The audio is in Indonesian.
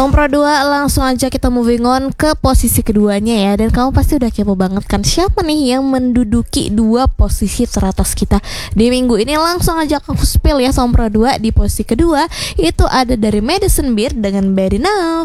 Sompro 2, langsung aja kita moving on ke posisi keduanya ya. Dan kamu pasti udah kepo banget kan, siapa nih yang menduduki 2 posisi teratas kita di minggu ini. Langsung aja aku spill ya. Sompro 2 di posisi kedua itu ada dari Madison Beer dengan Bad Enough.